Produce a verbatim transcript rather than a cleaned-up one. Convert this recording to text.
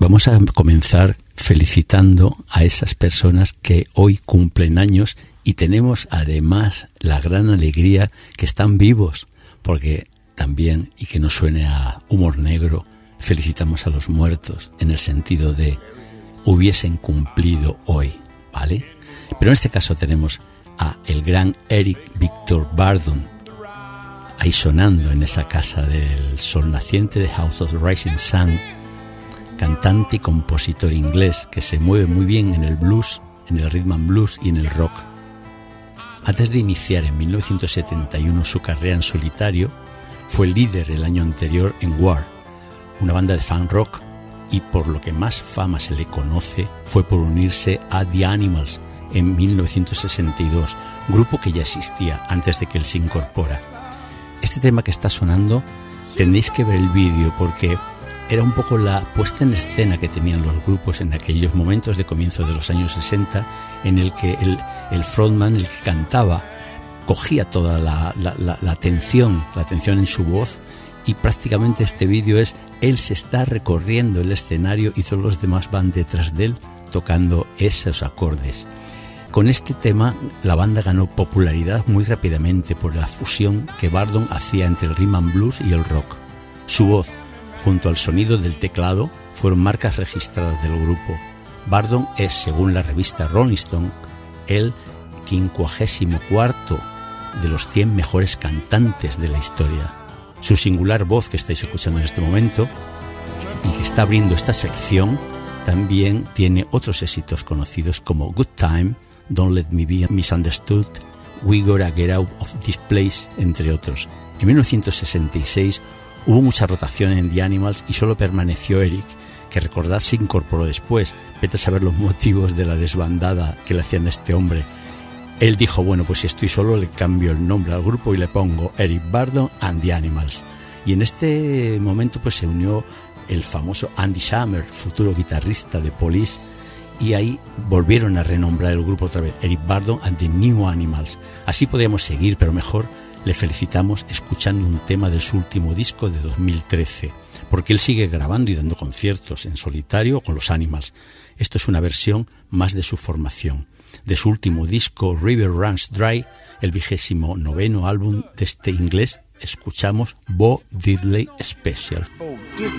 Vamos a comenzar felicitando a esas personas que hoy cumplen años y tenemos además la gran alegría que están vivos, porque también, y que no suene a humor negro, felicitamos a los muertos en el sentido de hubiesen cumplido hoy, ¿vale? Pero en este caso tenemos a el gran Eric Victor Burdon ahí sonando en esa casa del sol naciente de House of the Rising Sun, cantante y compositor inglés que se mueve muy bien en el blues, en el rhythm and blues y en el rock. Antes de iniciar en mil novecientos setenta y uno su carrera en solitario, fue líder el año anterior en War, una banda de funk rock, y por lo que más fama se le conoce fue por unirse a The Animals en mil novecientos sesenta y dos, grupo que ya existía antes de que él se incorpora. Este tema que está sonando, tenéis que ver el vídeo porque era un poco la puesta en escena que tenían los grupos en aquellos momentos de comienzo de los años sesenta, en el que el, el frontman, el que cantaba, cogía toda la, la, la, la atención, la atención en su voz, y prácticamente este vídeo es él se está recorriendo el escenario y todos los demás van detrás de él tocando esos acordes. Con este tema la banda ganó popularidad muy rápidamente por la fusión que Burdon hacía entre el rhythm and blues y el rock. Su voz, junto al sonido del teclado, fueron marcas registradas del grupo. Burdon es, según la revista Rolling Stone, el quincuagésimo cuarto de los cien mejores cantantes de la historia. Su singular voz que estáis escuchando en este momento y que está abriendo esta sección también tiene otros éxitos conocidos como Good Time, Don't Let Me Be Misunderstood, We Gotta Get Out of This Place, entre otros. En mil novecientos sesenta y seis hubo mucha rotación en The Animals y solo permaneció Eric, que recordad se incorporó después. Vete a saber los motivos de la desbandada que le hacían a este hombre. Él dijo, bueno, pues si estoy solo le cambio el nombre al grupo y le pongo Eric Burdon and The Animals. Y en este momento pues se unió el famoso Andy Summer, futuro guitarrista de Police, y ahí volvieron a renombrar el grupo otra vez, Eric Burdon and the New Animals. Así podríamos seguir, pero mejor le felicitamos escuchando un tema de su último disco de dos mil trece, porque él sigue grabando y dando conciertos en solitario con los Animals. Esto es una versión más de su formación. De su último disco, River Runs Dry, el vigésimo noveno álbum de este inglés, escuchamos Bo Diddley Special.